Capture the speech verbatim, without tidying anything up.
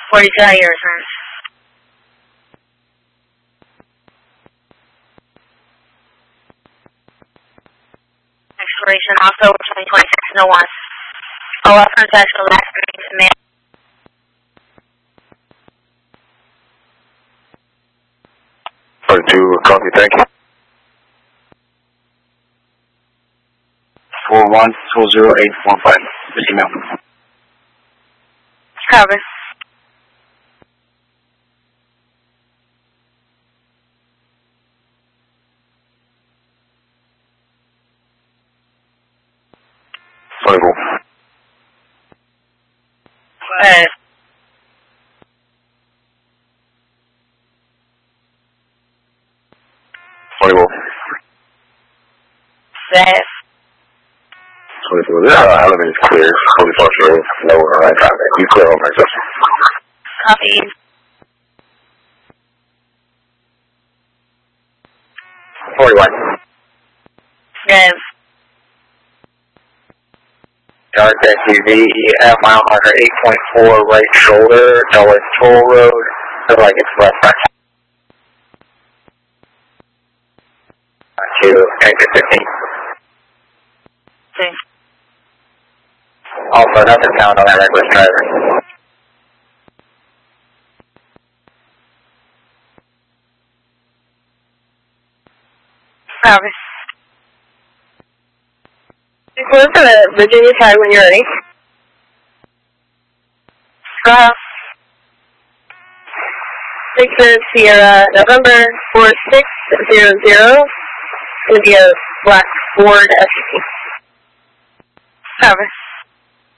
forty-two, your return. Expiration October twenty twenty-six, no one. All up contact the last name to man. forty-two, copy, thank you. four one four zero eight four five, this email. Copy. twenty-four. Go ahead. twenty-four. Fast. twenty-four. This uh, elevator is clear. forty-four road. Lower right traffic. You clear on my system. Copy. forty-one. Rev. Dark S U V, at mile marker eight point four, right shoulder, Dulles Toll Road. Looks like it's left front. To exit fifteen. Okay. Also, nothing found on that reckless driver. Copy. Close to the Virginia tag when you're ready. Go. Six Sierra November four six zero zero. It's gonna be a black Ford S U V. Copy.